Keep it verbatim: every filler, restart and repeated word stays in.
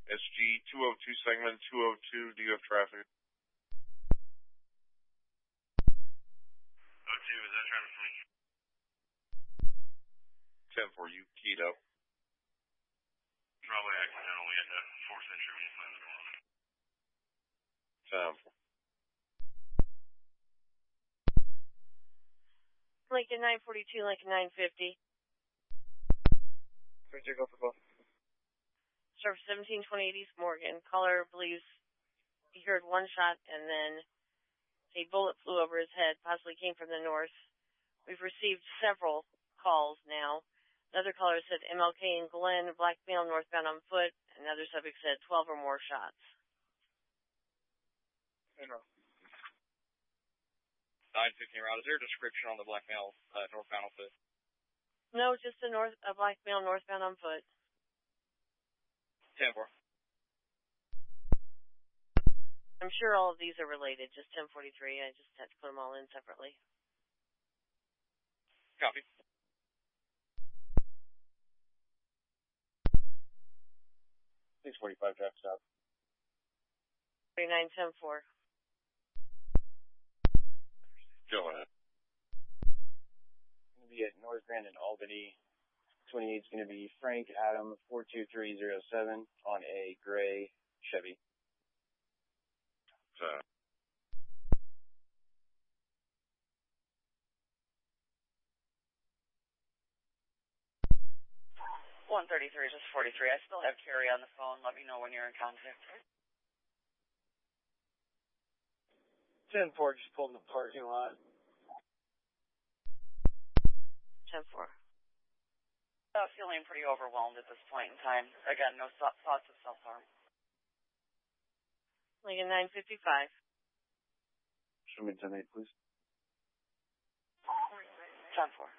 S G two oh two segment two oh two, do you have traffic? oh two, is that traffic for me? ten four, you keyed up. Probably accidentally at the fourth entry when you slammed the door. ten four. Lincoln nine forty-two, Lincoln nine fifty. Where'd you go for both? Service seventeen twenty-eight East Morgan. Caller believes he heard one shot and then a bullet flew over his head, possibly came from the north. We've received several calls now. Another caller said M L K and Glen, black male northbound on foot. Another subject said twelve or more shots. I know. nine fifteen route. Is there a description on the black male uh, northbound on foot? No, just a north a black male northbound on foot. ten four. I'm sure all of these are related, just ten forty-three. I just had to put them all in separately. Copy. six forty-five traffic stop. thirty-nine ten four. Go ahead. Going to be at North Grand and Albany. twenty-eight is going to be Frank Adam four two three zero seven on a gray Chevy. Uh, one thirty-three, just forty-three. I still have Carrie on the phone. Let me know when you're in contact. ten four just pulled in the parking lot. ten four. Uh, feeling pretty overwhelmed at this point in time. I got no th- thoughts of self-harm. Lincoln nine fifty-five. Show me ten eight, please. ten four.